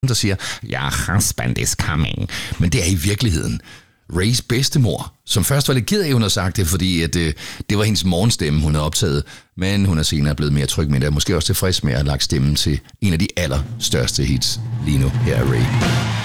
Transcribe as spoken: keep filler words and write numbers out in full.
der siger, ja, husband is coming. Men det er i virkeligheden Rays bedstemor, som først var lidt ked af, at hun havde sagt det, fordi at, øh, det var hendes morgenstemme, hun havde optaget. Men hun er senere blevet mere tryg med det, og måske også tilfreds med at have lagt stemmen til en af de allerstørste hits lige nu. Her er Ray.